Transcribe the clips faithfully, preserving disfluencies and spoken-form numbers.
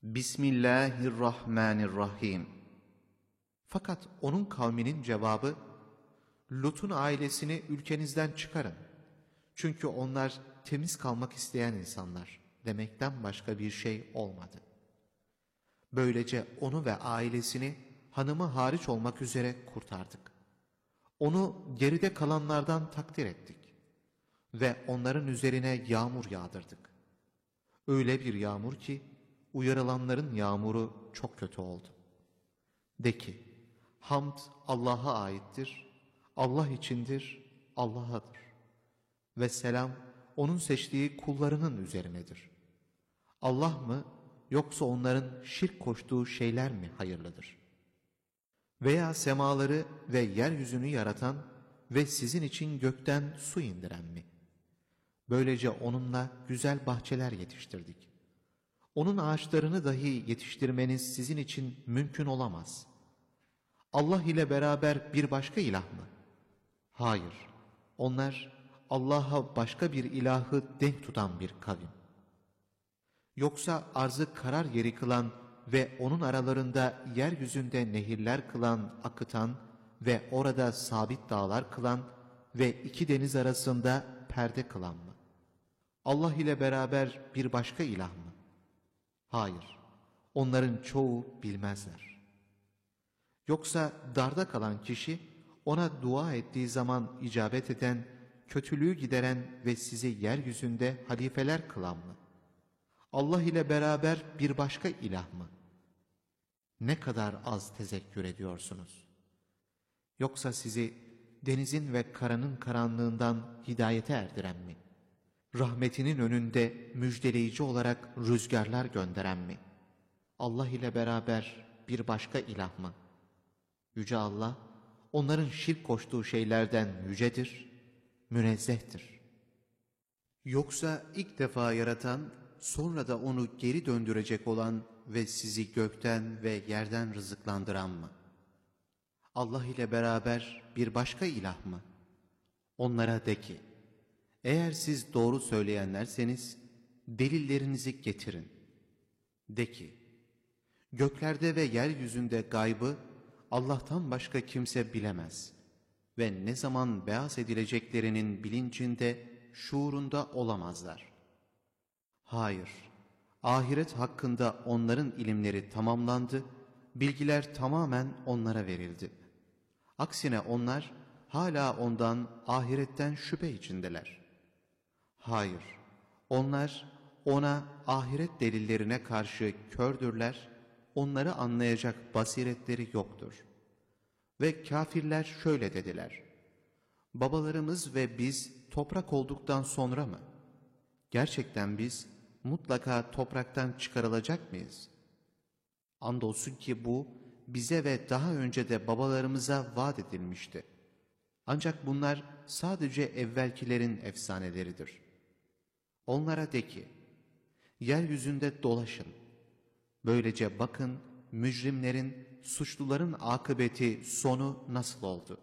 Bismillahirrahmanirrahim. Fakat onun kavminin cevabı, Lut'un ailesini ülkenizden çıkarın. Çünkü onlar temiz kalmak isteyen insanlar demekten başka bir şey olmadı. Böylece onu ve ailesini hanımı hariç olmak üzere kurtardık. Onu geride kalanlardan takdir ettik ve onların üzerine yağmur yağdırdık. Öyle bir yağmur ki uyarılanların yağmuru çok kötü oldu. De ki, hamd Allah'a aittir, Allah içindir, Allah'adır. Ve selam onun seçtiği kullarının üzerinedir. Allah mı yoksa onların şirk koştuğu şeyler mi hayırlıdır? Veya semaları ve yeryüzünü yaratan ve sizin için gökten su indiren mi? Böylece onunla güzel bahçeler yetiştirdik. Onun ağaçlarını dahi yetiştirmeniz sizin için mümkün olamaz. Allah ile beraber bir başka ilah mı? Hayır, onlar Allah'a başka bir ilahı denk tutan bir kavim. Yoksa arzı karar yeri kılan ve onun aralarında yeryüzünde nehirler kılan, akıtan ve orada sabit dağlar kılan ve iki deniz arasında perde kılan mı? Allah ile beraber bir başka ilah mı? Hayır, onların çoğu bilmezler. Yoksa darda kalan kişi, ona dua ettiği zaman icabet eden, kötülüğü gideren ve sizi yeryüzünde halifeler kılan mı? Allah ile beraber bir başka ilah mı? Ne kadar az tezekkür ediyorsunuz. Yoksa sizi denizin ve karanın karanlığından hidayete erdiren mi? Rahmetinin önünde müjdeleyici olarak rüzgarlar gönderen mi? Allah ile beraber bir başka ilah mı? Yüce Allah, onların şirk koştuğu şeylerden yücedir, münezzehtir. Yoksa ilk defa yaratan, sonra da onu geri döndürecek olan ve sizi gökten ve yerden rızıklandıran mı? Allah ile beraber bir başka ilah mı? Onlara de ki, eğer siz doğru söyleyenlerseniz delillerinizi getirin. De ki, göklerde ve yeryüzünde gaybı Allah'tan başka kimse bilemez ve ne zaman beas edileceklerinin bilincinde, şuurunda olamazlar. Hayır, ahiret hakkında onların ilimleri tamamlandı, bilgiler tamamen onlara verildi. Aksine onlar hala ondan, ahiretten şüphe içindeler. Hayır, onlar ona, ahiret delillerine karşı kördürler, onları anlayacak basiretleri yoktur. Ve kafirler şöyle dediler: babalarımız ve biz toprak olduktan sonra mı? Gerçekten biz mutlaka topraktan çıkarılacak mıyız? Andolsun ki bu bize ve daha önce de babalarımıza vaat edilmişti. Ancak bunlar sadece evvelkilerin efsaneleridir. Onlara de ki, yeryüzünde dolaşın. Böylece bakın mücrimlerin, suçluların akıbeti, sonu nasıl oldu?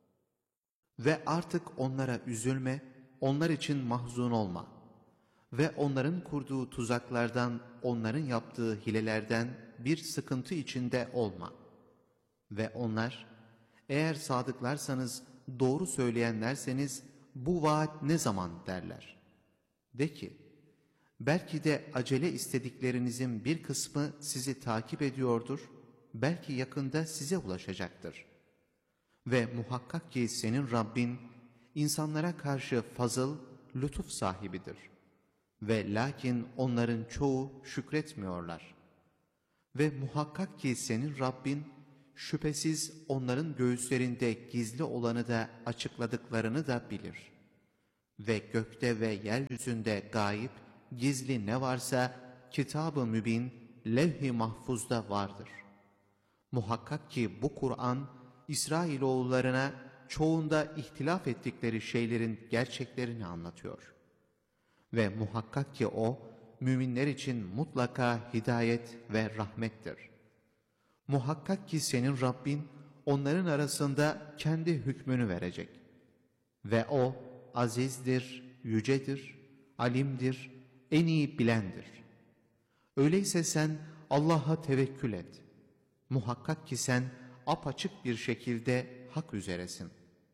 Ve artık onlara üzülme, onlar için mahzun olma. Ve onların kurduğu tuzaklardan, onların yaptığı hilelerden bir sıkıntı içinde olma. Ve onlar, eğer sadıklarsanız, doğru söyleyenlerseniz, bu vaat ne zaman derler. De ki, belki de acele istediklerinizin bir kısmı sizi takip ediyordur, belki yakında size ulaşacaktır. Ve muhakkak ki senin Rabbin, insanlara karşı fazıl, lütuf sahibidir. Ve lakin onların çoğu şükretmiyorlar. Ve muhakkak ki senin Rabbin, şüphesiz onların göğüslerinde gizli olanı da açıkladıklarını da bilir. Ve gökte ve yeryüzünde gayip, gizli ne varsa Kitab-ı Mübin, levh-i mahfuzda vardır. Muhakkak ki bu Kur'an, İsrailoğullarına çoğunda ihtilaf ettikleri şeylerin gerçeklerini anlatıyor. Ve muhakkak ki o, müminler için mutlaka hidayet ve rahmettir. Muhakkak ki senin Rabbin, onların arasında kendi hükmünü verecek. Ve o, azizdir, yücedir, alimdir, en iyi bilendir. Öyleyse sen Allah'a tevekkül et. Muhakkak ki sen apaçık bir şekilde hak üzeresin.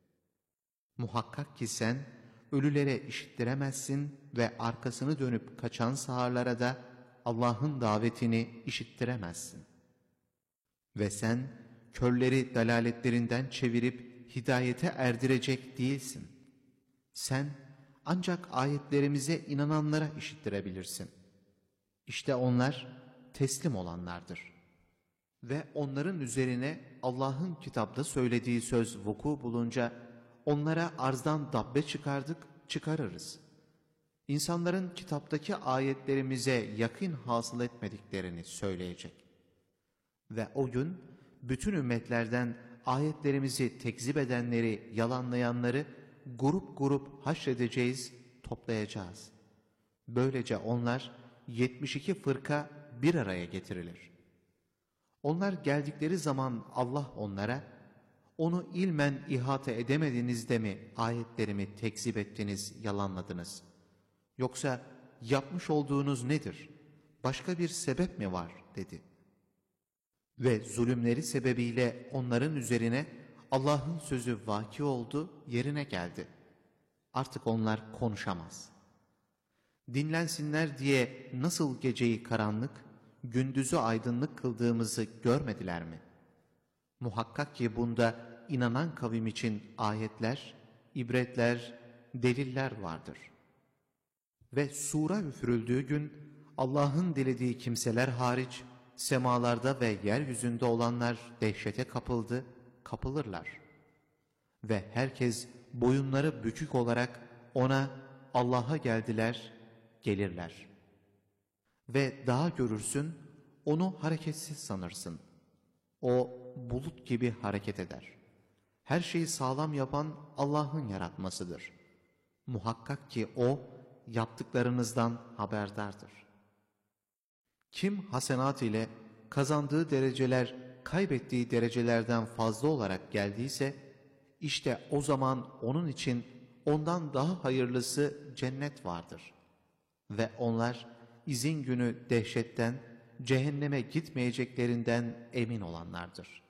Muhakkak ki sen ölülere işittiremezsin ve arkasını dönüp kaçan sağırlara da Allah'ın davetini işittiremezsin. Ve sen körleri dalaletlerinden çevirip hidayete erdirecek değilsin. Sen ancak ayetlerimize inananlara işittirebilirsin. İşte onlar teslim olanlardır. Ve onların üzerine Allah'ın kitapta söylediği söz vuku bulunca onlara arzdan dabbe çıkardık, çıkarırız. İnsanların kitaptaki ayetlerimize yakın hasıl etmediklerini söyleyecek. Ve o gün bütün ümmetlerden ayetlerimizi tekzip edenleri, yalanlayanları grup grup haşredeceğiz, toplayacağız. Böylece onlar yetmiş iki fırka bir araya getirilir. Onlar geldikleri zaman Allah onlara, onu ilmen ihate edemediniz de mi ayetlerimi tekzip ettiniz, yalanladınız? Yoksa yapmış olduğunuz nedir? Başka bir sebep mi var? Dedi. Ve zulümleri sebebiyle onların üzerine Allah'ın sözü vaki oldu, yerine geldi. Artık onlar konuşamaz. Dinlensinler diye nasıl geceyi karanlık, gündüzü aydınlık kıldığımızı görmediler mi? Muhakkak ki bunda inanan kavim için ayetler, ibretler, deliller vardır. Ve sura üfürüldüğü gün Allah'ın dilediği kimseler hariç semalarda ve yeryüzünde olanlar dehşete kapıldı, kapılırlar. Ve herkes boyunları bükük olarak ona, Allah'a geldiler, gelirler. Ve daha görürsün, onu hareketsiz sanırsın. O bulut gibi hareket eder. Her şeyi sağlam yapan Allah'ın yaratmasıdır. Muhakkak ki O, yaptıklarınızdan haberdardır. Kim hasenat ile kazandığı dereceler, kaybettiği derecelerden fazla olarak geldiyse, işte o zaman onun için ondan daha hayırlısı cennet vardır. Ve onlar izin günü dehşetten, cehenneme gitmeyeceklerinden emin olanlardır.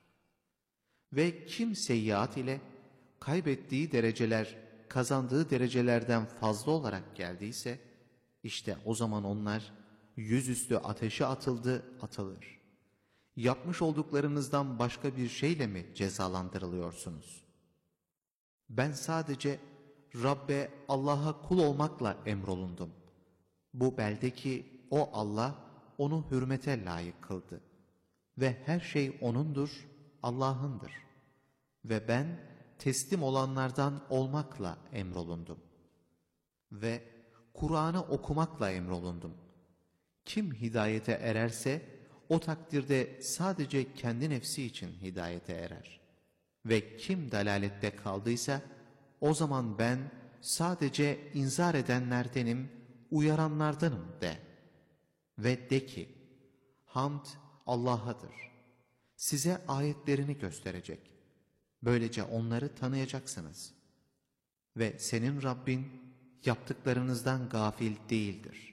Ve kim seyyiat ile kaybettiği dereceler, kazandığı derecelerden fazla olarak geldiyse, işte o zaman onlar yüzüstü ateşe atıldı, atılır. Yapmış olduklarınızdan başka bir şeyle mi cezalandırılıyorsunuz? Ben sadece Rabbe, Allah'a kul olmakla emrolundum. Bu beldeki o Allah, onu hürmete layık kıldı. Ve her şey O'nundur, Allah'ındır. Ve ben teslim olanlardan olmakla emrolundum. Ve Kur'an'ı okumakla emrolundum. Kim hidayete ererse, o takdirde sadece kendi nefsi için hidayete erer. Ve kim dalalette kaldıysa, o zaman ben sadece inzar edenlerdenim, uyaranlardanım de. Ve de ki, hamd Allah'adır. Size ayetlerini gösterecek. Böylece onları tanıyacaksınız. Ve senin Rabbin yaptıklarınızdan gafil değildir.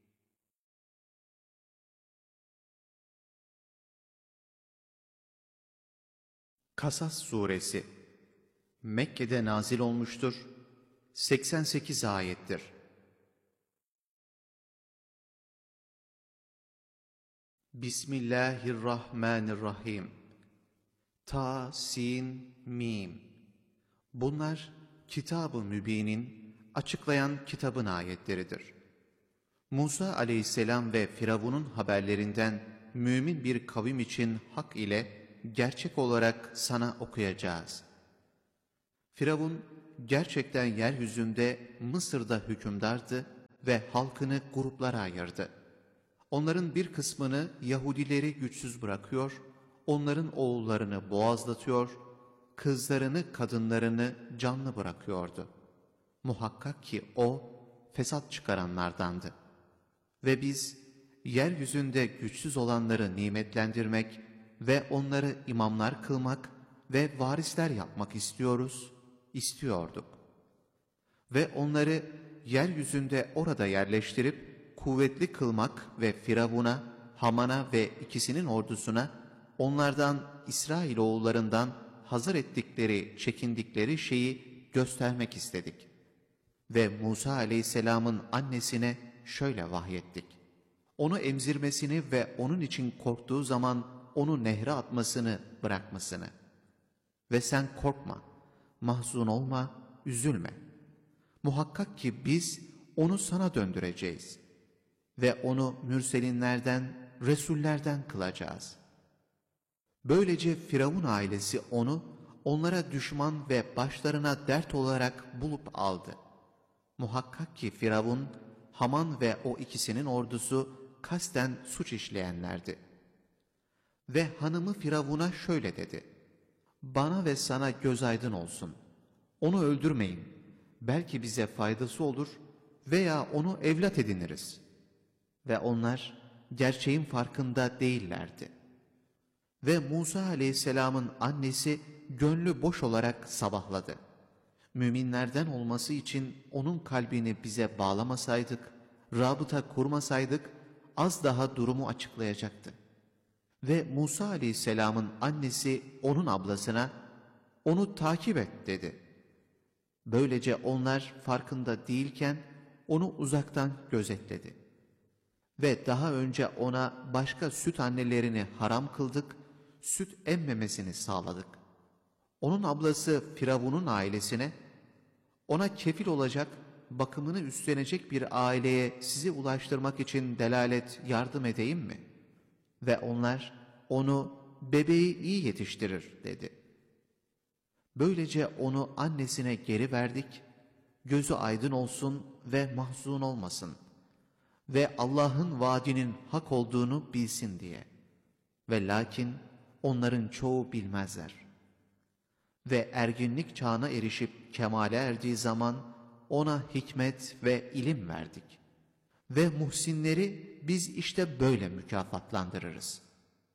Kasas suresi Mekke'de nazil olmuştur. seksen sekiz ayettir. Bismillahirrahmanirrahim. Ta, sin, mim. Bunlar Kitab-ı Mübin'in, açıklayan kitabın ayetleridir. Musa aleyhisselam ve Firavun'un haberlerinden mümin bir kavim için hak ile gerçek olarak sana okuyacağız. Firavun gerçekten yeryüzünde Mısır'da hükümdardı ve halkını gruplara ayırdı. Onların bir kısmını Yahudileri güçsüz bırakıyor, onların oğullarını boğazlatıyor, kızlarını, kadınlarını canlı bırakıyordu. Muhakkak ki o fesat çıkaranlardandı. Ve biz yeryüzünde güçsüz olanları nimetlendirmek ve onları imamlar kılmak ve varisler yapmak istiyoruz, istiyorduk. Ve onları yeryüzünde orada yerleştirip kuvvetli kılmak ve Firavun'a, Haman'a ve ikisinin ordusuna onlardan İsrailoğullarından hazır ettikleri, çekindikleri şeyi göstermek istedik. Ve Musa aleyhisselamın annesine şöyle vahyettik. Onu emzirmesini ve onun için korktuğu zaman onu nehre atmasını bırakmasını. Ve sen korkma, mahzun olma, üzülme. Muhakkak ki biz onu sana döndüreceğiz. Ve onu mürselinlerden, resullerden kılacağız. Böylece Firavun ailesi onu onlara düşman ve başlarına dert olarak bulup aldı. Muhakkak ki Firavun, Haman ve o ikisinin ordusu kasten suç işleyenlerdi. Ve hanımı Firavun'a şöyle dedi. Bana ve sana gözaydın olsun. Onu öldürmeyin. Belki bize faydası olur veya onu evlat ediniriz. Ve onlar gerçeğin farkında değillerdi. Ve Musa aleyhisselamın annesi gönlü boş olarak sabahladı. Müminlerden olması için onun kalbini bize bağlamasaydık, rabıta kurmasaydık az daha durumu açıklayacaktı. Ve Musa aleyhisselamın annesi onun ablasına onu takip et dedi. Böylece onlar farkında değilken onu uzaktan gözetledi. Ve daha önce ona başka süt annelerini haram kıldık, süt emmemesini sağladık. Onun ablası Firavun'un ailesine, ona kefil olacak, bakımını üstlenecek bir aileye sizi ulaştırmak için delalet yardım edeyim mi? Ve onlar, onu bebeği iyi yetiştirir dedi. Böylece onu annesine geri verdik, gözü aydın olsun ve mahzun olmasın ve Allah'ın vaadinin hak olduğunu bilsin diye. Ve lakin onların çoğu bilmezler. Ve erginlik çağına erişip kemale erdiği zaman ona hikmet ve ilim verdik. Ve muhsinleri biz işte böyle mükafatlandırırız.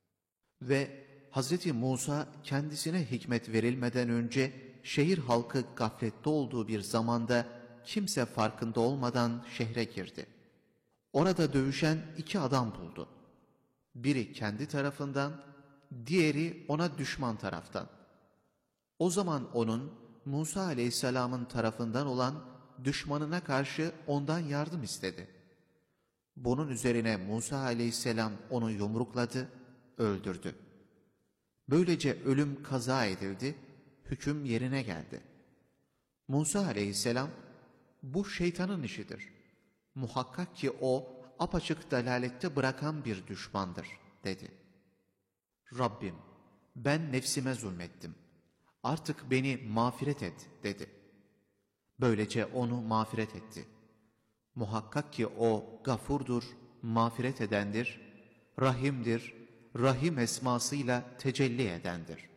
Ve Hz. Musa kendisine hikmet verilmeden önce şehir halkı gaflette olduğu bir zamanda kimse farkında olmadan şehre girdi. Orada dövüşen iki adam buldu. Biri kendi tarafından, diğeri ona düşman taraftan. O zaman onun Musa aleyhisselamın tarafından olan düşmanına karşı ondan yardım istedi. Bunun üzerine Musa aleyhisselam onu yumrukladı, öldürdü. Böylece ölüm kaza edildi, hüküm yerine geldi. Musa aleyhisselam, bu şeytanın işidir. Muhakkak ki o apaçık dalalette bırakan bir düşmandır, dedi. Rabbim, ben nefsime zulmettim. Artık beni mağfiret et, dedi. Böylece onu mağfiret etti. Muhakkak ki o gafurdur, mağfiret edendir, rahimdir, rahim esmasıyla tecelli edendir.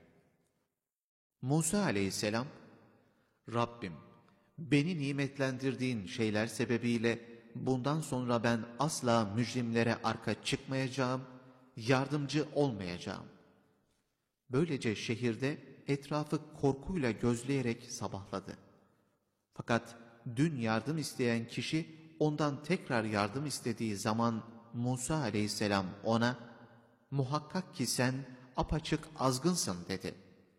Musa aleyhisselam, Rabbim, beni nimetlendirdiğin şeyler sebebiyle bundan sonra ben asla mücrimlere arka çıkmayacağım, yardımcı olmayacağım. Böylece şehirde etrafı korkuyla gözleyerek sabahladı. Fakat dün yardım isteyen kişi ondan tekrar yardım istediği zaman Musa aleyhisselam ona, muhakkak ki sen apaçık azgınsın dedi.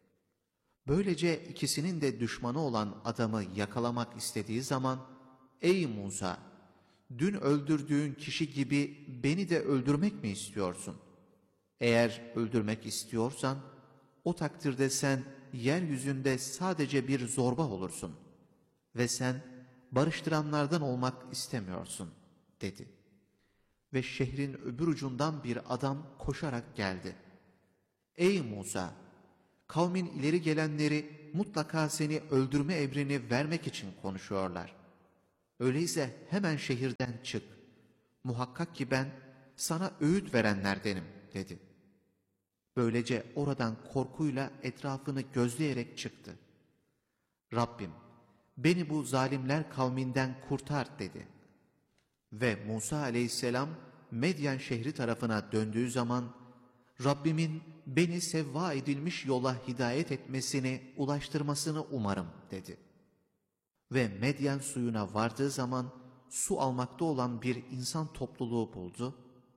Böylece ikisinin de düşmanı olan adamı yakalamak istediği zaman, ey Musa, dün öldürdüğün kişi gibi beni de öldürmek mi istiyorsun? Eğer öldürmek istiyorsan, o takdirde sen yeryüzünde sadece bir zorba olursun ve sen barıştıranlardan olmak istemiyorsun, dedi. Ve şehrin öbür ucundan bir adam koşarak geldi. Ey Musa! Kavmin ileri gelenleri mutlaka seni öldürme emrini vermek için konuşuyorlar. Öyleyse hemen şehirden çık. Muhakkak ki ben sana öğüt verenlerdenim, dedi. Böylece oradan korkuyla etrafını gözleyerek çıktı. Rabbim, beni bu zalimler kavminden kurtar, dedi. Ve Musa aleyhisselam Medyen şehri tarafına döndüğü zaman, Rabbimin beni sevva edilmiş yola hidayet etmesini, ulaştırmasını umarım, dedi. Ve Medyen suyuna vardığı zaman su almakta olan bir insan topluluğu buldu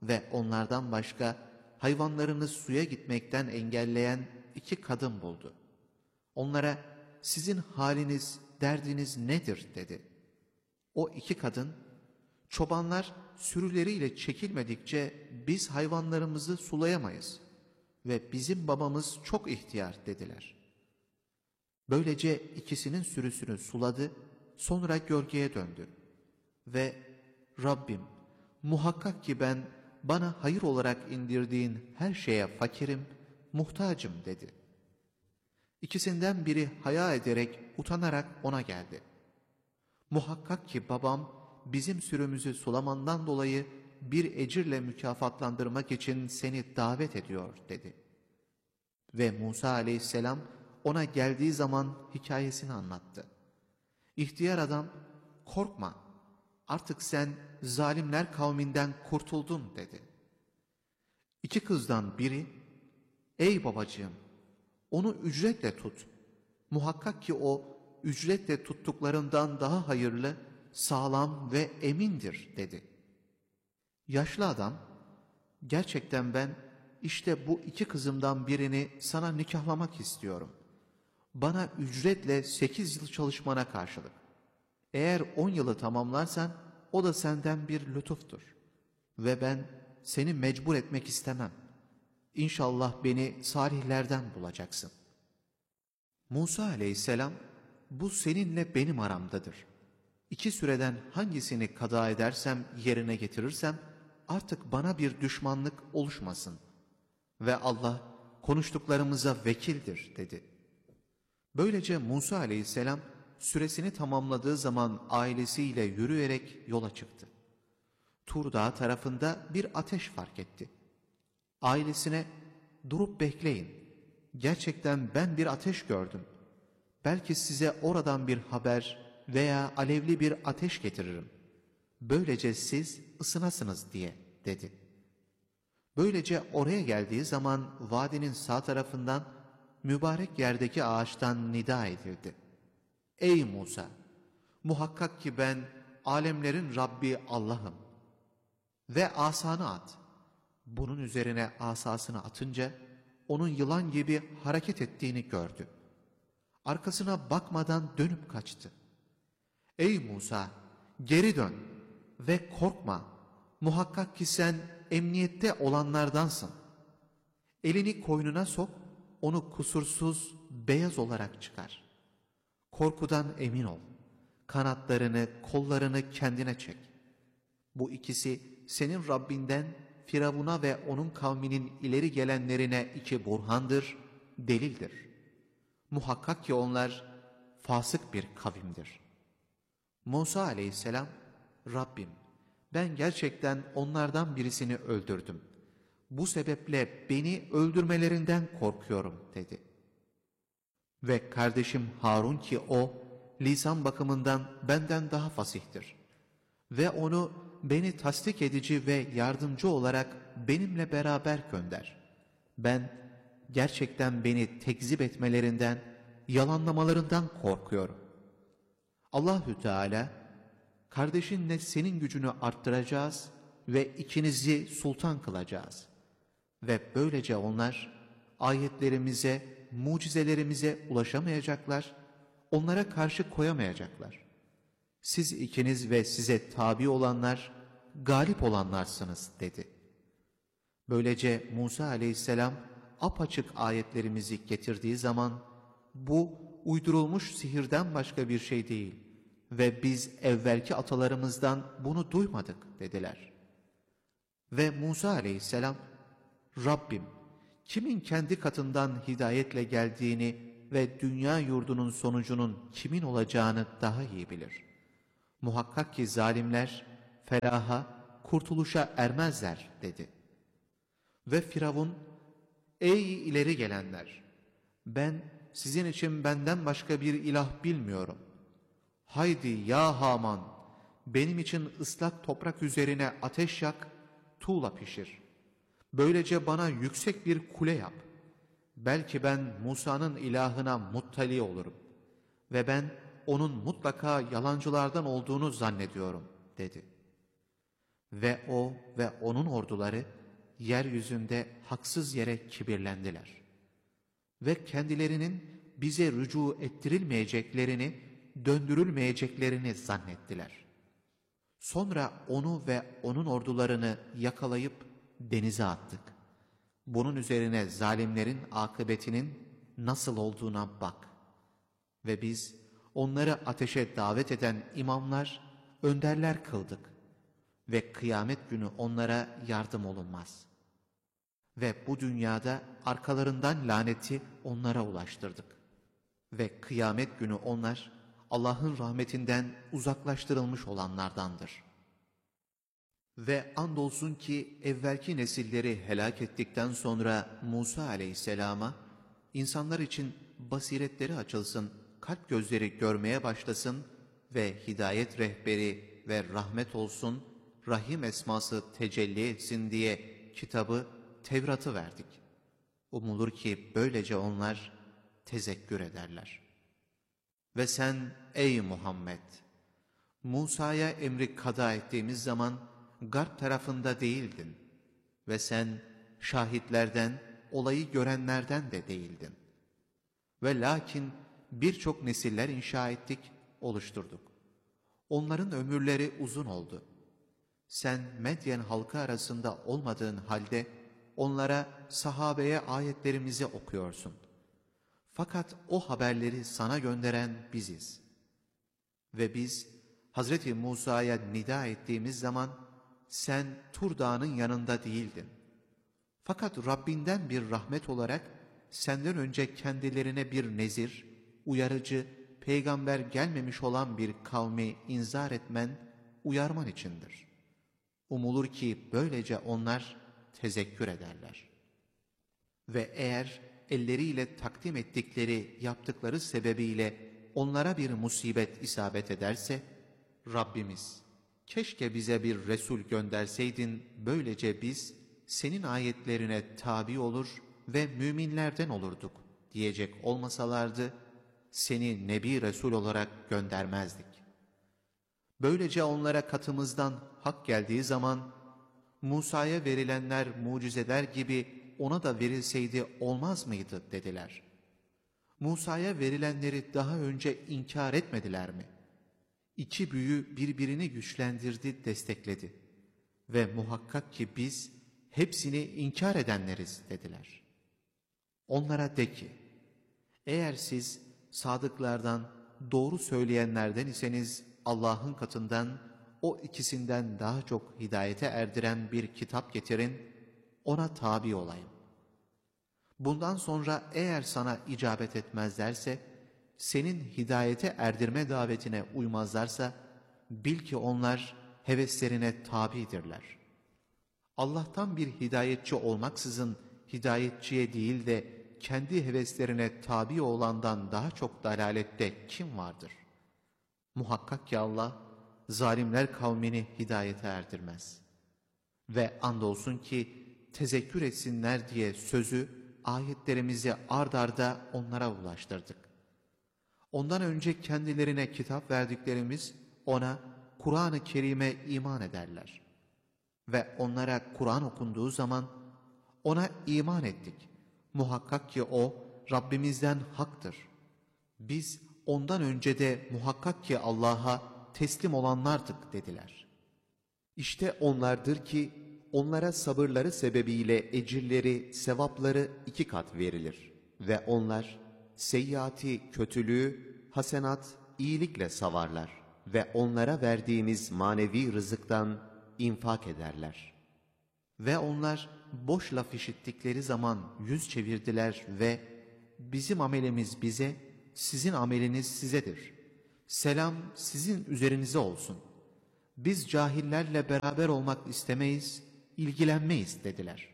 ve onlardan başka hayvanlarını suya gitmekten engelleyen iki kadın buldu. Onlara sizin haliniz, derdiniz nedir dedi. O iki kadın, çobanlar sürüleriyle çekilmedikçe biz hayvanlarımızı sulayamayız ve bizim babamız çok ihtiyar dediler. Böylece ikisinin sürüsünü suladı, sonra gölgeye döndü ve Rabbim muhakkak ki ben bana hayır olarak indirdiğin her şeye fakirim, muhtacım dedi. İkisinden biri haya ederek, utanarak ona geldi. Muhakkak ki babam bizim sürümüzü sulamandan dolayı bir ecirle mükafatlandırmak için seni davet ediyor dedi. Ve Musa aleyhisselam ona geldiği zaman hikayesini anlattı. İhtiyar adam, korkma, artık sen zalimler kavminden kurtuldun dedi. İki kızdan biri, ey babacığım, onu ücretle tut. Muhakkak ki o ücretle tuttuklarından daha hayırlı, sağlam ve emindir dedi. Yaşlı adam, gerçekten ben işte bu iki kızımdan birini sana nikahlamak istiyorum. Bana ücretle sekiz yıl çalışmana karşılık. Eğer on yılı tamamlarsan o da senden bir lütuftur. Ve ben seni mecbur etmek istemem. İnşallah beni salihlerden bulacaksın. Musa aleyhisselam, bu seninle benim aramdadır. İki süreden hangisini kada edersem, yerine getirirsem, artık bana bir düşmanlık oluşmasın. Ve Allah konuştuklarımıza vekildir dedi. Böylece Musa aleyhisselam süresini tamamladığı zaman ailesiyle yürüyerek yola çıktı. Tur Dağı tarafında bir ateş fark etti. Ailesine durup bekleyin. Gerçekten ben bir ateş gördüm. Belki size oradan bir haber veya alevli bir ateş getiririm. Böylece siz ısınasınız diye dedi. Böylece oraya geldiği zaman vadinin sağ tarafından mübarek yerdeki ağaçtan nida edildi. Ey Musa! Muhakkak ki ben alemlerin Rabbi Allah'ım. Ve asanı at. Bunun üzerine asasını atınca onun yılan gibi hareket ettiğini gördü. Arkasına bakmadan dönüp kaçtı. Ey Musa! Geri dön ve korkma. Muhakkak ki sen emniyette olanlardansın. Elini koynuna sok, onu kusursuz, beyaz olarak çıkar. Korkudan emin ol. Kanatlarını, kollarını kendine çek. Bu ikisi senin Rabbinden Firavun'a ve onun kavminin ileri gelenlerine iki burhandır, delildir. Muhakkak ki onlar fasık bir kavimdir. Musa aleyhisselam, Rabbim ben gerçekten onlardan birisini öldürdüm. Bu sebeple beni öldürmelerinden korkuyorum dedi. Ve kardeşim Harun ki o lisan bakımından benden daha fasihtir. Ve onu beni tasdik edici ve yardımcı olarak benimle beraber gönder. Ben gerçekten beni tekzip etmelerinden, yalanlamalarından korkuyorum. Allahü Teala, kardeşinle senin gücünü arttıracağız ve ikinizi sultan kılacağız. Ve böylece onlar ayetlerimize, mucizelerimize ulaşamayacaklar, onlara karşı koyamayacaklar. Siz ikiniz ve size tabi olanlar, galip olanlarsınız dedi. Böylece Musa aleyhisselam apaçık ayetlerimizi getirdiği zaman, bu uydurulmuş sihirden başka bir şey değil ve biz evvelki atalarımızdan bunu duymadık dediler. Ve Musa aleyhisselam, Rabbim kimin kendi katından hidayetle geldiğini ve dünya yurdunun sonucunun kimin olacağını daha iyi bilir. Muhakkak ki zalimler felaha, kurtuluşa ermezler dedi. Ve Firavun, ey ileri gelenler! Ben sizin için benden başka bir ilah bilmiyorum. Haydi ya Haman, benim için ıslak toprak üzerine ateş yak, tuğla pişir. Böylece bana yüksek bir kule yap. Belki ben Musa'nın ilahına muttali olurum. Ve ben onun mutlaka yalancılardan olduğunu zannediyorum dedi. Ve o ve onun orduları yeryüzünde haksız yere kibirlendiler. Ve kendilerinin bize rücu ettirilmeyeceklerini, döndürülmeyeceklerini zannettiler. Sonra onu ve onun ordularını yakalayıp denize attık. Bunun üzerine zalimlerin akıbetinin nasıl olduğuna bak. Ve biz onları ateşe davet eden imamlar, önderler kıldık. Ve kıyamet günü onlara yardım olunmaz. Ve bu dünyada arkalarından laneti onlara ulaştırdık. Ve kıyamet günü onlar Allah'ın rahmetinden uzaklaştırılmış olanlardandır. Ve andolsun ki evvelki nesilleri helak ettikten sonra Musa aleyhisselama, insanlar için basiretleri açılsın, kalp gözleri görmeye başlasın ve hidayet rehberi ve rahmet olsun, Rahim esması tecelli etsin diye kitabı, Tevrat'ı verdik. Umulur ki böylece onlar tezekkür ederler. Ve sen ey Muhammed, Musa'ya emri kada ettiğimiz zaman garp tarafında değildin ve sen şahitlerden, olayı görenlerden de değildin. Ve lakin birçok nesiller inşa ettik, oluşturduk. Onların ömürleri uzun oldu. Sen Medyen halkı arasında olmadığın halde onlara, sahabeye ayetlerimizi okuyorsun. Fakat o haberleri sana gönderen biziz. Ve biz Hazreti Musa'ya nida ettiğimiz zaman sen Tur Dağı'nın yanında değildin. Fakat Rabbinden bir rahmet olarak senden önce kendilerine bir nezir, uyarıcı, peygamber gelmemiş olan bir kavmi inzar etmen, uyarman içindir. Umulur ki böylece onlar tezekkür ederler. Ve eğer elleriyle takdim ettikleri, yaptıkları sebebiyle onlara bir musibet isabet ederse, Rabbimiz, keşke bize bir Resul gönderseydin, böylece biz senin ayetlerine tabi olur ve müminlerden olurduk diyecek olmasalardı, seni Nebi Resul olarak göndermezdik. Böylece onlara katımızdan hak geldiği zaman, Musa'ya verilenler mucizeler gibi ona da verilseydi olmaz mıydı dediler. Musa'ya verilenleri daha önce inkar etmediler mi? İki büyü birbirini güçlendirdi, destekledi. Ve muhakkak ki biz hepsini inkar edenleriz dediler. Onlara de ki, eğer siz sadıklardan, doğru söyleyenlerden iseniz Allah'ın katından o ikisinden daha çok hidayete erdiren bir kitap getirin, ona tabi olayım. Bundan sonra eğer sana icabet etmezlerse, senin hidayete erdirme davetine uymazlarsa, bil ki onlar heveslerine tabidirler. Allah'tan bir hidayetçi olmaksızın, hidayetçiye değil de kendi heveslerine tabi olandan daha çok dalalette kim vardır? Muhakkak ki Allah, zalimler kavmini hidayete erdirmez. Ve andolsun ki tezekkür etsinler diye sözü, ayetlerimizi ard arda onlara ulaştırdık. Ondan önce kendilerine kitap verdiklerimiz ona, Kur'an-ı Kerim'e iman ederler. Ve onlara Kur'an okunduğu zaman ona iman ettik. Muhakkak ki o Rabbimizden haktır. Biz ondan önce de muhakkak ki Allah'a teslim olanlardık dediler. İşte onlardır ki onlara sabırları sebebiyle ecirleri, sevapları iki kat verilir. Ve onlar seyyiati, kötülüğü, hasenat, iyilikle savarlar. Ve onlara verdiğimiz manevi rızıktan infak ederler. Ve onlar boş laf işittikleri zaman yüz çevirdiler ve bizim amelimiz bize, sizin ameliniz sizedir. Selam sizin üzerinize olsun. Biz cahillerle beraber olmak istemeyiz, ilgilenmeyiz dediler.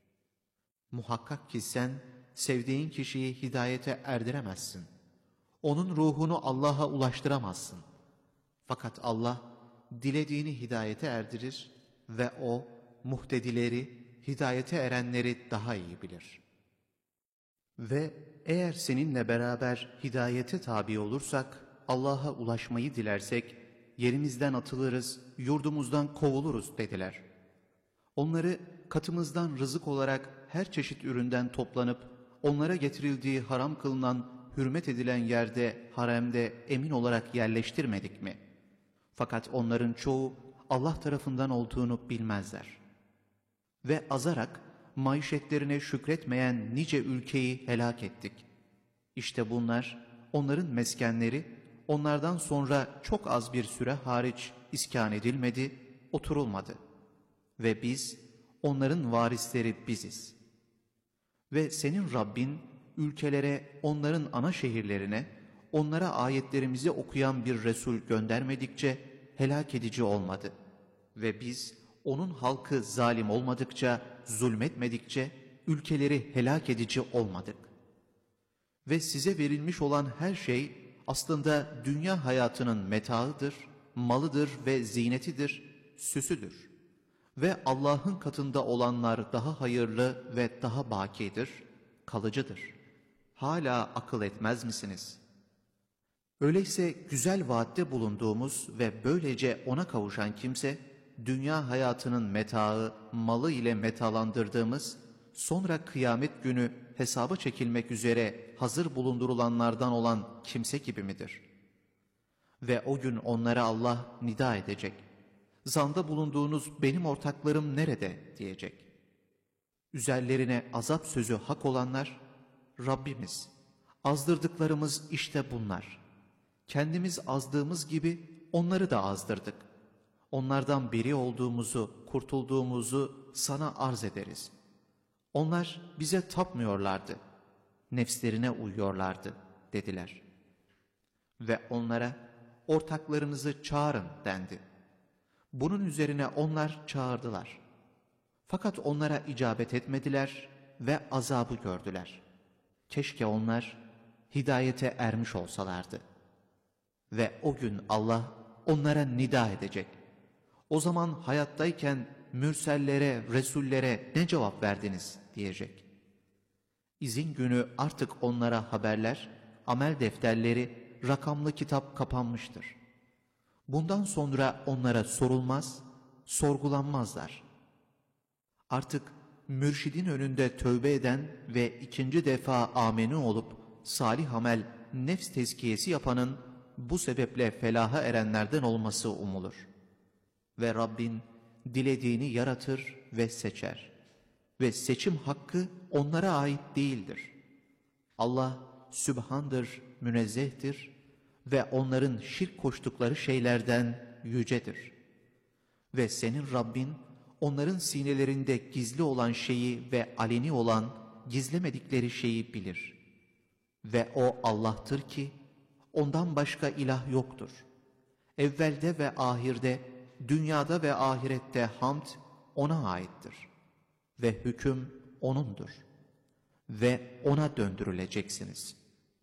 Muhakkak ki sen sevdiğin kişiyi hidayete erdiremezsin. Onun ruhunu Allah'a ulaştıramazsın. Fakat Allah dilediğini hidayete erdirir ve o muhtedileri, hidayete erenleri daha iyi bilir. Ve eğer seninle beraber hidayete tabi olursak, Allah'a ulaşmayı dilersek, yerimizden atılırız, yurdumuzdan kovuluruz dediler. Onları katımızdan rızık olarak her çeşit üründen toplanıp, onlara getirildiği haram kılınan, hürmet edilen yerde, haremde emin olarak yerleştirmedik mi? Fakat onların çoğu Allah tarafından olduğunu bilmezler. Ve azarak maişetlerine şükretmeyen nice ülkeyi helak ettik. İşte bunlar onların meskenleri, onlardan sonra çok az bir süre hariç iskan edilmedi, oturulmadı. Ve biz, onların varisleri biziz. Ve senin Rabbin, ülkelere, onların ana şehirlerine, onlara ayetlerimizi okuyan bir Resul göndermedikçe helak edici olmadı. Ve biz, onun halkı zalim olmadıkça, zulmetmedikçe, ülkeleri helak edici olmadık. Ve size verilmiş olan her şey, aslında dünya hayatının metaıdır, malıdır ve zinetidir, süsüdür. Ve Allah'ın katında olanlar daha hayırlı ve daha bakidir, kalıcıdır. Hala akıl etmez misiniz? Öyleyse güzel vaatte bulunduğumuz ve böylece ona kavuşan kimse, dünya hayatının metaı, malı ile metalandırdığımız, sonra kıyamet günü hesaba çekilmek üzere hazır bulundurulanlardan olan kimse gibi midir? Ve o gün onlara Allah nida edecek. Zanda bulunduğunuz benim ortaklarım nerede diyecek. Üzerlerine azap sözü hak olanlar, Rabbimiz, azdırdıklarımız işte bunlar. Kendimiz azdığımız gibi onları da azdırdık. Onlardan biri olduğumuzu, kurtulduğumuzu sana arz ederiz. Onlar bize tapmıyorlardı, nefslerine uyuyorlardı dediler. Ve onlara ortaklarınızı çağırın dendi. Bunun üzerine onlar çağırdılar. Fakat onlara icabet etmediler ve azabı gördüler. Keşke onlar hidayete ermiş olsalardı. Ve o gün Allah onlara nida edecek. O zaman hayattayken mürsellere, resullere ne cevap verdiniz diyecek. İzin günü artık onlara haberler, amel defterleri, rakamlı kitap kapanmıştır. Bundan sonra onlara sorulmaz, sorgulanmazlar. Artık mürşidin önünde tövbe eden ve ikinci defa ameni olup salih amel, nefs tezkiyesi yapanın bu sebeple felaha erenlerden olması umulur. Ve Rabbin dilediğini yaratır ve seçer. Ve seçim hakkı onlara ait değildir. Allah sübhandır, münezzehtir ve onların şirk koştukları şeylerden yücedir. Ve senin Rabbin onların sinelerinde gizli olan şeyi ve aleni olan gizlemedikleri şeyi bilir. Ve o Allah'tır ki ondan başka ilah yoktur. Evvelde ve ahirde, dünyada ve ahirette hamd ona aittir. Ve hüküm O'nundur. Ve O'na döndürüleceksiniz.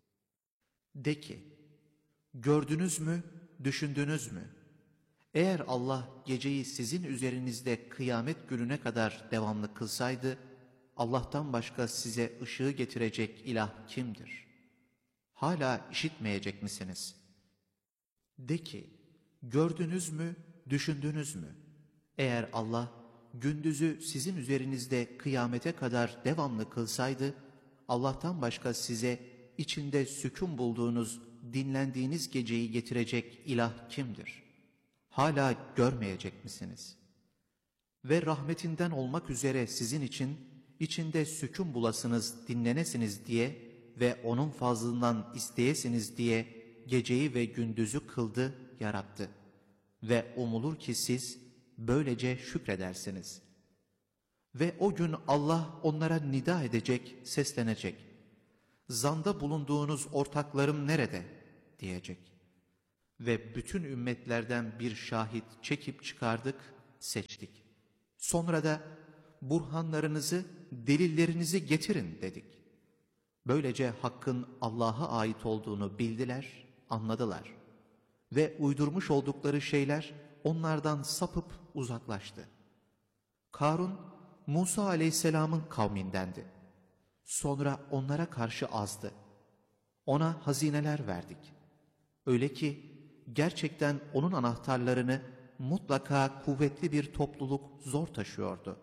De ki, gördünüz mü, düşündünüz mü? Eğer Allah geceyi sizin üzerinizde kıyamet gününe kadar devamlı kılsaydı, Allah'tan başka size ışığı getirecek ilah kimdir? Hala işitmeyecek misiniz? De ki, gördünüz mü, düşündünüz mü? Eğer Allah gündüzü sizin üzerinizde kıyamete kadar devamlı kılsaydı, Allah'tan başka size içinde sükun bulduğunuz, dinlendiğiniz geceyi getirecek ilah kimdir? Hala görmeyecek misiniz? Ve rahmetinden olmak üzere sizin için içinde sükun bulasınız, dinlenesiniz diye ve onun fazlından isteyesiniz diye geceyi ve gündüzü kıldı, yarattı. Ve umulur ki siz böylece şükredersiniz. Ve o gün Allah onlara nida edecek, seslenecek. Zanda bulunduğunuz ortaklarım nerede? Diyecek. Ve bütün ümmetlerden bir şahit çekip çıkardık, seçtik. Sonra da burhanlarınızı, delillerinizi getirin dedik. Böylece hakkın Allah'a ait olduğunu bildiler, anladılar. Ve uydurmuş oldukları şeyler onlardan sapıp uzaklaştı. Karun, Musa aleyhisselamın kavmindendi. Sonra onlara karşı azdı. Ona hazineler verdik. Öyle ki gerçekten onun anahtarlarını mutlaka kuvvetli bir topluluk zor taşıyordu.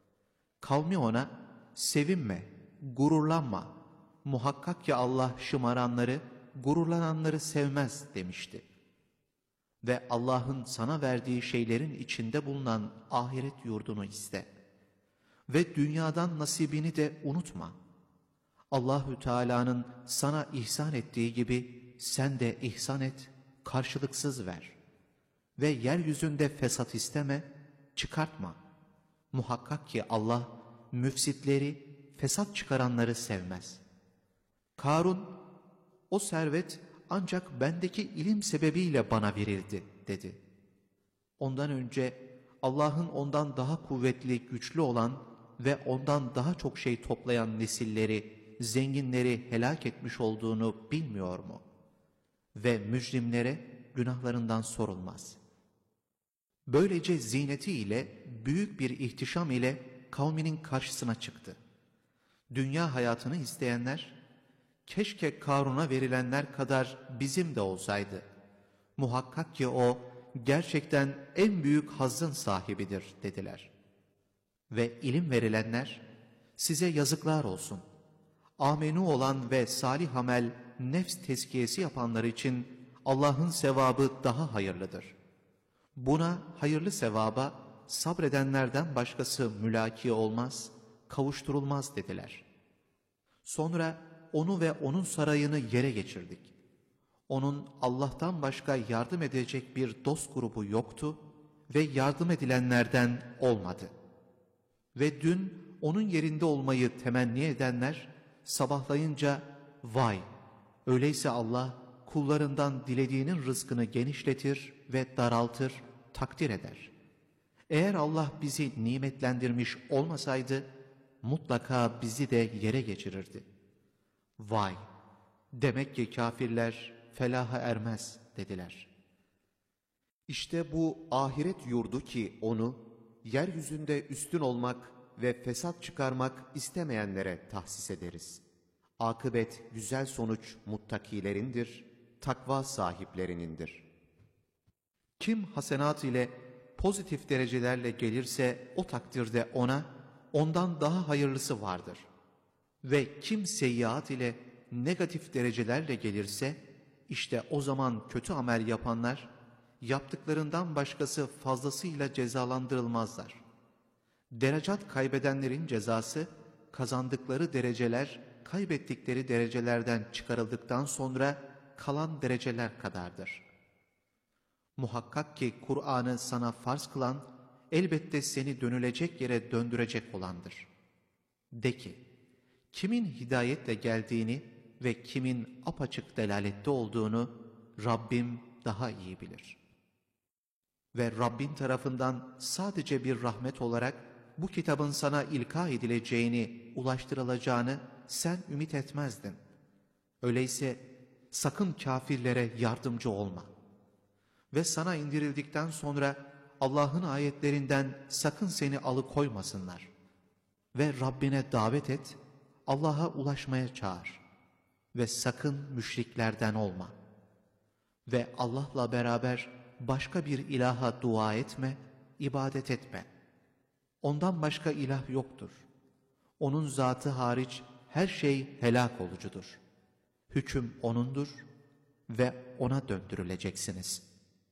Kavmi ona, sevinme, gururlanma, muhakkak ki Allah şımaranları, gururlananları sevmez demişti. Ve Allah'ın sana verdiği şeylerin içinde bulunan ahiret yurdunu iste. Ve dünyadan nasibini de unutma. Allahü Teala'nın sana ihsan ettiği gibi sen de ihsan et, karşılıksız ver. Ve yeryüzünde fesat isteme, çıkartma. Muhakkak ki Allah müfsitleri, fesat çıkaranları sevmez. Karun, o servet ancak bendeki ilim sebebiyle bana verildi dedi. Ondan önce Allah'ın ondan daha kuvvetli, güçlü olan ve ondan daha çok şey toplayan nesilleri, zenginleri helak etmiş olduğunu bilmiyor mu? Ve mücrimlere günahlarından sorulmaz. Böylece zinetiyle, büyük bir ihtişam ile kavminin karşısına çıktı. Dünya hayatını isteyenler, keşke Karun'a verilenler kadar bizim de olsaydı. Muhakkak ki o gerçekten en büyük hazzın sahibidir dediler. Ve ilim verilenler, size yazıklar olsun. Amenu olan ve salih amel, nefs tezkiyesi yapanlar için Allah'ın sevabı daha hayırlıdır. Buna hayırlı sevaba sabredenlerden başkası mülaki olmaz, kavuşturulmaz dediler. Sonra onu ve onun sarayını yere geçirdik. Onun Allah'tan başka yardım edecek bir dost grubu yoktu ve yardım edilenlerden olmadı. Ve dün onun yerinde olmayı temenni edenler sabahlayınca vay, öyleyse Allah kullarından dilediğinin rızkını genişletir ve daraltır, takdir eder. Eğer Allah bizi nimetlendirmiş olmasaydı mutlaka bizi de yere geçirirdi. Vay! Demek ki kafirler felaha ermez dediler. İşte bu ahiret yurdu ki onu yeryüzünde üstün olmak ve fesat çıkarmak istemeyenlere tahsis ederiz. Akıbet güzel sonuç muttakilerindir, takva sahiplerinindir. Kim hasenat ile pozitif derecelerle gelirse o takdirde ona ondan daha hayırlısı vardır. Ve kim seyyiat ile negatif derecelerle gelirse işte o zaman kötü amel yapanlar yaptıklarından başkası fazlasıyla cezalandırılmazlar. Derecat kaybedenlerin cezası kazandıkları dereceler kaybettikleri derecelerden çıkarıldıktan sonra kalan dereceler kadardır. Muhakkak ki Kur'an'ı sana farz kılan elbette seni dönülecek yere döndürecek olandır. De ki, kimin hidayetle geldiğini ve kimin apaçık delalette olduğunu Rabbim daha iyi bilir. Ve Rabbin tarafından sadece bir rahmet olarak bu kitabın sana ilka edileceğini, ulaştırılacağını sen ümit etmezdin. Öyleyse sakın kafirlere yardımcı olma. Ve sana indirildikten sonra Allah'ın ayetlerinden sakın seni alıkoymasınlar. Ve Rabbine davet et, Allah'a ulaşmaya çağır. Ve sakın müşriklerden olma. Ve Allah'la beraber başka bir ilaha dua etme, ibadet etme. Ondan başka ilah yoktur. Onun zatı hariç her şey helak olucudur. Hüküm O'nundur ve O'na döndürüleceksiniz.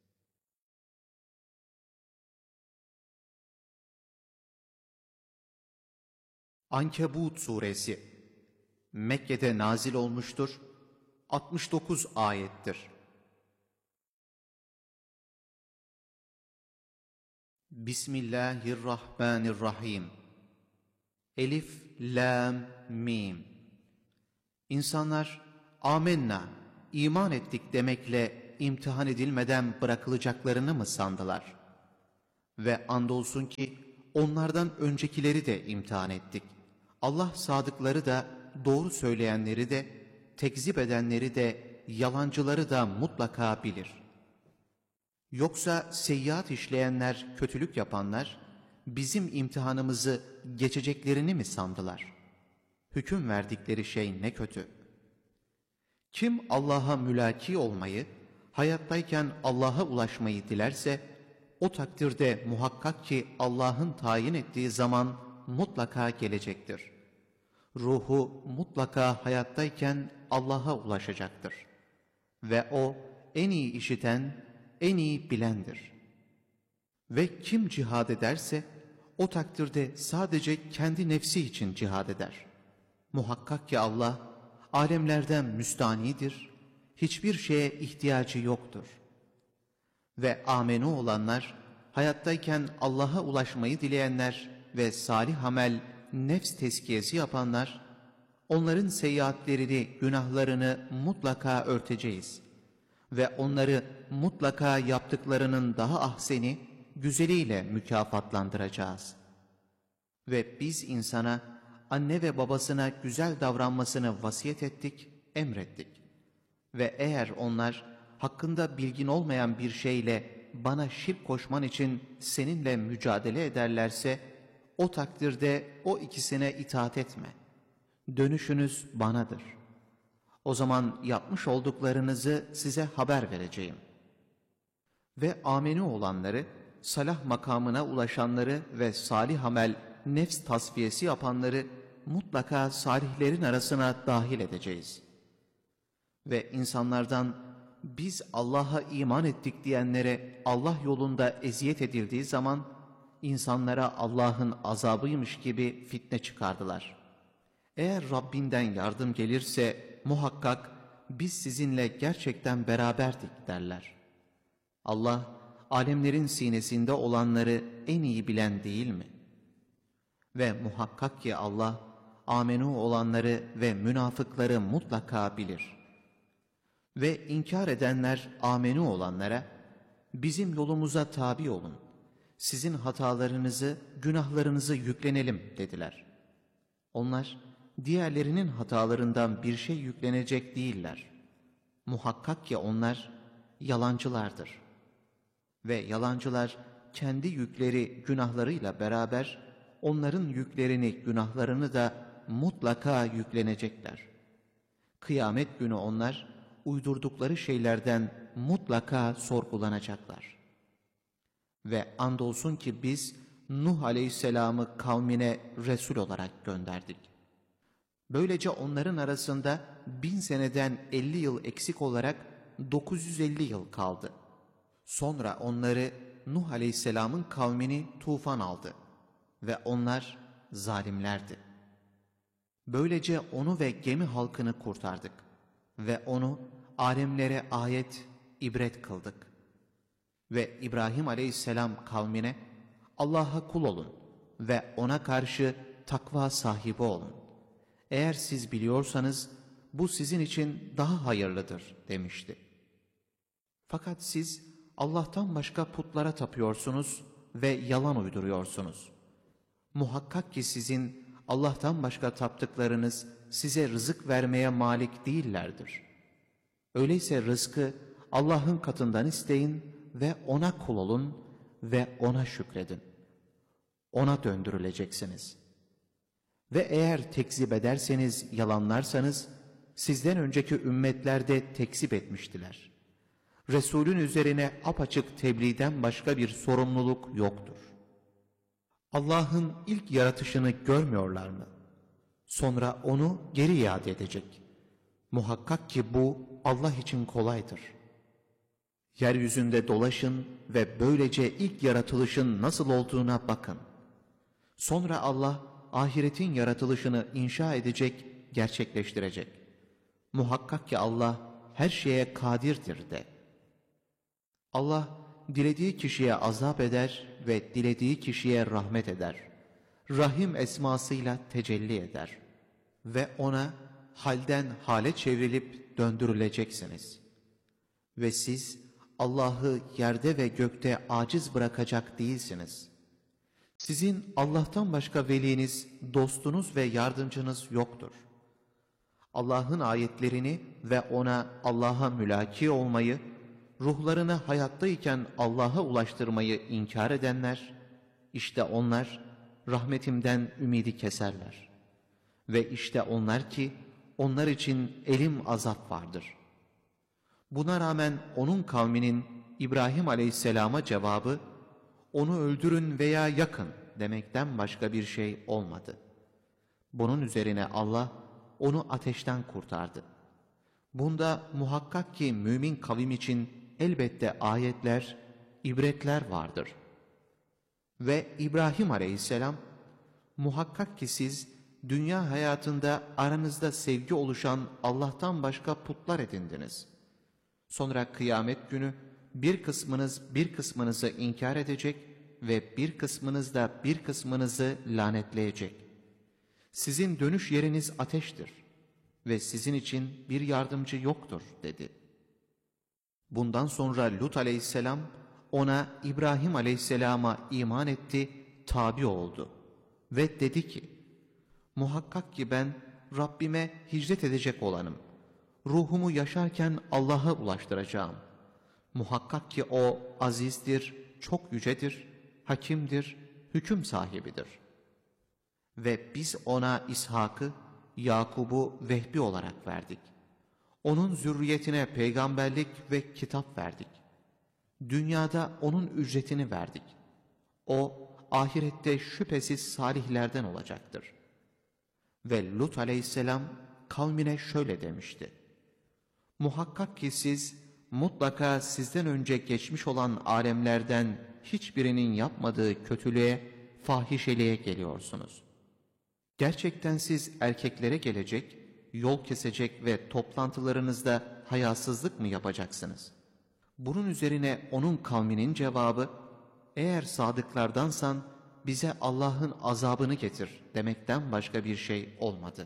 Ankebut suresi Mekke'de nazil olmuştur. altmış dokuz ayettir. Bismillahirrahmanirrahim. Elif, lam, mim. İnsanlar amenna, iman ettik demekle imtihan edilmeden bırakılacaklarını mı sandılar? Ve andolsun ki onlardan öncekileri de imtihan ettik. Allah sadıkları da, doğru söyleyenleri de, tekzip edenleri de, yalancıları da mutlaka bilir. Yoksa seyyiat işleyenler, kötülük yapanlar, bizim imtihanımızı geçeceklerini mi sandılar? Hüküm verdikleri şey ne kötü. Kim Allah'a mülaki olmayı, hayattayken Allah'a ulaşmayı dilerse, o takdirde muhakkak ki Allah'ın tayin ettiği zaman mutlaka gelecektir. Ruhu mutlaka hayattayken Allah'a ulaşacaktır. Ve O en iyi işiten, en iyi bilendir. Ve kim cihad ederse, o takdirde sadece kendi nefsi için cihad eder. Muhakkak ki Allah, alemlerden müstanidir, hiçbir şeye ihtiyacı yoktur. Ve amenu olanlar, hayattayken Allah'a ulaşmayı dileyenler ve salih amel, nefs tezkiyesi yapanlar, onların seyyiatlerini, günahlarını mutlaka örteceğiz. Ve onları mutlaka yaptıklarının daha ahseni, güzeliyle mükafatlandıracağız. Ve biz insana, anne ve babasına güzel davranmasını vasiyet ettik, emrettik. Ve eğer onlar, hakkında bilgin olmayan bir şeyle bana şirk koşman için seninle mücadele ederlerse, o takdirde o ikisine itaat etme. Dönüşünüz banadır. O zaman yapmış olduklarınızı size haber vereceğim. Ve ameni olanları, salah makamına ulaşanları ve salih amel, nefs tasfiyesi yapanları mutlaka salihlerin arasına dahil edeceğiz. Ve insanlardan biz Allah'a iman ettik diyenlere Allah yolunda eziyet edildiği zaman, insanlara Allah'ın azabıymış gibi fitne çıkardılar. Eğer Rabbinden yardım gelirse muhakkak biz sizinle gerçekten beraberdik derler. Allah, alemlerin sinesinde olanları en iyi bilen değil mi? Ve muhakkak ki Allah, amenu olanları ve münafıkları mutlaka bilir. Ve inkar edenler amenu olanlara, bizim yolumuza tabi olun, sizin hatalarınızı, günahlarınızı yüklenelim dediler. Onlar, diğerlerinin hatalarından bir şey yüklenecek değiller. Muhakkak ki onlar yalancılardır. Ve yalancılar kendi yükleri, günahlarıyla beraber onların yüklerini, günahlarını da mutlaka yüklenecekler. Kıyamet günü onlar uydurdukları şeylerden mutlaka sorgulanacaklar. Ve andolsun ki biz Nuh Aleyhisselam'ı kavmine Resul olarak gönderdik. Böylece onların arasında bin seneden elli yıl eksik olarak dokuz yüz elli yıl kaldı. Sonra onları Nuh Aleyhisselam'ın kavmini tufan aldı ve onlar zalimlerdi. Böylece onu ve gemi halkını kurtardık ve onu alemlere ayet, ibret kıldık. Ve İbrahim Aleyhisselam kavmine Allah'a kul olun ve ona karşı takva sahibi olun. Eğer siz biliyorsanız bu sizin için daha hayırlıdır demişti. Fakat siz Allah'tan başka putlara tapıyorsunuz ve yalan uyduruyorsunuz. Muhakkak ki sizin Allah'tan başka taptıklarınız size rızık vermeye malik değillerdir. Öyleyse rızkı Allah'ın katından isteyin ve ona kul olun ve ona şükredin. Ona döndürüleceksiniz. Ve eğer tekzip ederseniz, yalanlarsanız, sizden önceki ümmetler de tekzip etmiştiler. Resulün üzerine apaçık tebliğden başka bir sorumluluk yoktur. Allah'ın ilk yaratışını görmüyorlar mı? Sonra onu geri iade edecek. Muhakkak ki bu Allah için kolaydır. Yeryüzünde dolaşın ve böylece ilk yaratılışın nasıl olduğuna bakın. Sonra Allah ahiretin yaratılışını inşa edecek, gerçekleştirecek. Muhakkak ki Allah her şeye kadirdir de. Allah dilediği kişiye azap eder ve dilediği kişiye rahmet eder. Rahim esmasıyla tecelli eder. Ve ona halden hale çevrilip döndürüleceksiniz. Ve siz Allah'ı yerde ve gökte aciz bırakacak değilsiniz. Sizin Allah'tan başka veliniz, dostunuz ve yardımcınız yoktur. Allah'ın ayetlerini ve ona Allah'a mülaki olmayı, ruhlarını hayattayken Allah'a ulaştırmayı inkar edenler, işte onlar rahmetimden ümidi keserler. Ve işte onlar ki onlar için elim azap vardır. Buna rağmen onun kavminin İbrahim aleyhisselama cevabı, onu öldürün veya yakın demekten başka bir şey olmadı. Bunun üzerine Allah onu ateşten kurtardı. Bunda muhakkak ki mümin kavim için elbette ayetler, ibretler vardır. Ve İbrahim aleyhisselam, muhakkak ki siz dünya hayatında aranızda sevgi oluşan Allah'tan başka putlar edindiniz. Sonra kıyamet günü bir kısmınız bir kısmınızı inkar edecek ve bir kısmınız da bir kısmınızı lanetleyecek. Sizin dönüş yeriniz ateştir ve sizin için bir yardımcı yoktur dedi. Bundan sonra Lut aleyhisselam ona İbrahim aleyhisselama iman etti, tabi oldu ve dedi ki, muhakkak ki ben Rabbime hicret edecek olanım. Ruhumu yaşarken Allah'a ulaştıracağım. Muhakkak ki O azizdir, çok yücedir, hakimdir, hüküm sahibidir. Ve biz ona İshak'ı, Yakub'u Vehbi olarak verdik. Onun zürriyetine peygamberlik ve kitap verdik. Dünyada onun ücretini verdik. O ahirette şüphesiz salihlerden olacaktır. Ve Lut aleyhisselam kavmine şöyle demişti. Muhakkak ki siz mutlaka sizden önce geçmiş olan alemlerden hiçbirinin yapmadığı kötülüğe, fahişeliğe geliyorsunuz. Gerçekten siz erkeklere gelecek, yol kesecek ve toplantılarınızda hayasızlık mı yapacaksınız? Bunun üzerine onun kavminin cevabı, eğer sadıklardansan bize Allah'ın azabını getir demekten başka bir şey olmadı.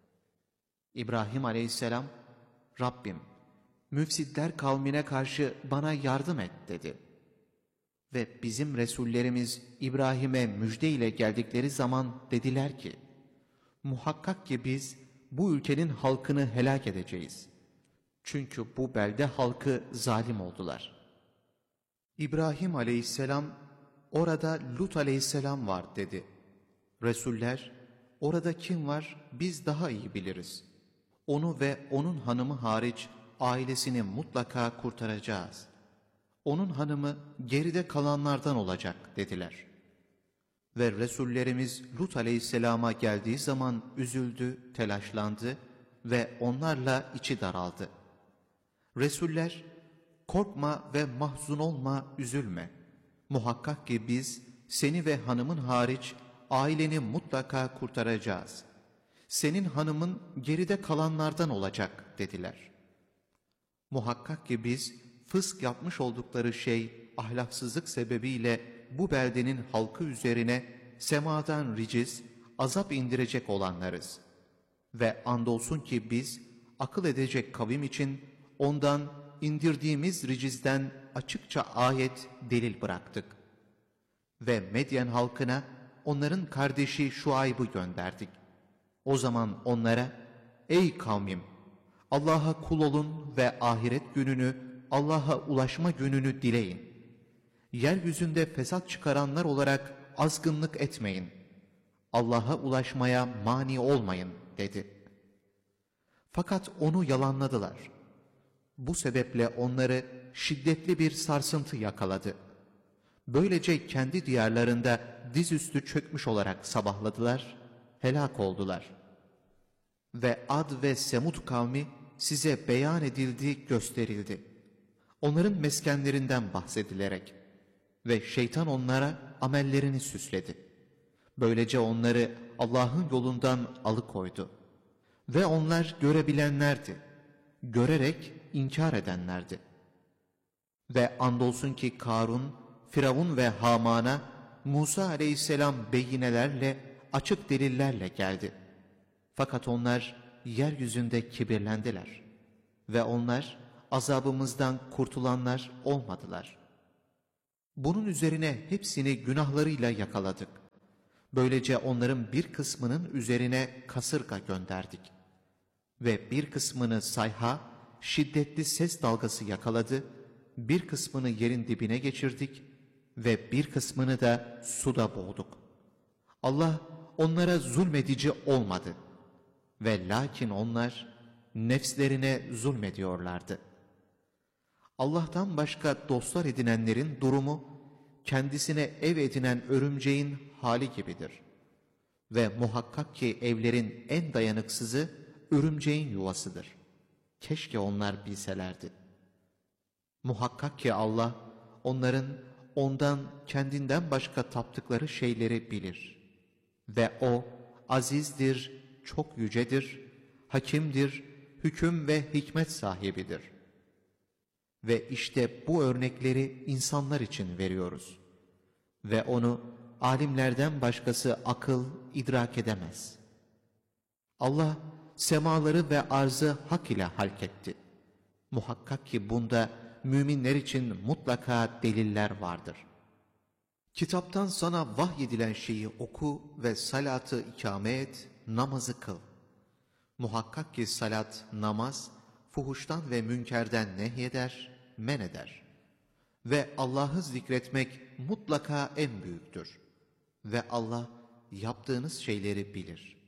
İbrahim aleyhisselam, Rabbim, müfsitler kavmine karşı bana yardım et dedi. Ve bizim Resullerimiz İbrahim'e müjde ile geldikleri zaman dediler ki, muhakkak ki biz bu ülkenin halkını helak edeceğiz. Çünkü bu belde halkı zalim oldular. İbrahim aleyhisselam, orada Lut aleyhisselam var dedi. Resuller, orada kim var biz daha iyi biliriz. Onu ve onun hanımı hariç ailesini mutlaka kurtaracağız. Onun hanımı geride kalanlardan olacak dediler. Ve Resullerimiz Lut aleyhisselama geldiği zaman üzüldü, telaşlandı ve onlarla içi daraldı. Resuller, korkma ve mahzun olma, üzülme. Muhakkak ki biz seni ve hanımın hariç aileni mutlaka kurtaracağız. Senin hanımın geride kalanlardan olacak dediler. Muhakkak ki biz fısk yapmış oldukları şey ahlaksızlık sebebiyle bu beldenin halkı üzerine semadan riciz, azap indirecek olanlarız. Ve andolsun ki biz akıl edecek kavim için ondan indirdiğimiz ricizden açıkça ayet, delil bıraktık. Ve Medyen halkına onların kardeşi Şuayb'ı gönderdik. O zaman onlara, ey kavmim, Allah'a kul olun ve ahiret gününü, Allah'a ulaşma gününü dileyin. Yeryüzünde fesat çıkaranlar olarak azgınlık etmeyin. Allah'a ulaşmaya mani olmayın dedi. Fakat onu yalanladılar. Bu sebeple onları şiddetli bir sarsıntı yakaladı. Böylece kendi diyarlarında dizüstü çökmüş olarak sabahladılar, helak oldular. Ve Ad ve Semud kavmi size beyan edildi, gösterildi. Onların meskenlerinden bahsedilerek ve şeytan onlara amellerini süsledi. Böylece onları Allah'ın yolundan alıkoydu. Ve onlar görebilenlerdi, görerek inkar edenlerdi. Ve andolsun ki Karun, Firavun ve Haman'a Musa aleyhisselam beyinelerle, açık delillerle geldi. Fakat onlar yeryüzünde kibirlendiler. Ve onlar azabımızdan kurtulanlar olmadılar. Bunun üzerine hepsini günahlarıyla yakaladık. Böylece onların bir kısmının üzerine kasırga gönderdik. Ve bir kısmını sayha, şiddetli ses dalgası yakaladı, bir kısmını yerin dibine geçirdik ve bir kısmını da suda boğduk. Allah onlara zulmedici olmadı ve lakin onlar nefslerine zulmediyorlardı. Allah'tan başka dostlar edinenlerin durumu, kendisine ev edinen örümceğin hali gibidir. Ve muhakkak ki evlerin en dayanıksızı örümceğin yuvasıdır. Keşke onlar bilselerdi. Muhakkak ki Allah, onların ondan kendinden başka taptıkları şeyleri bilir. Ve O, azizdir, çok yücedir, hakimdir, hüküm ve hikmet sahibidir. Ve işte bu örnekleri insanlar için veriyoruz. Ve onu alimlerden başkası akıl, idrak edemez. Allah semaları ve arzı hak ile halketti. Muhakkak ki bunda müminler için mutlaka deliller vardır. Kitaptan sana vahyedilen şeyi oku ve salatı ikame et, namazı kıl. Muhakkak ki salat, namaz, fuhuştan ve münkerden nehyeder, men eder. Ve Allah'ı zikretmek mutlaka en büyüktür. Ve Allah yaptığınız şeyleri bilir.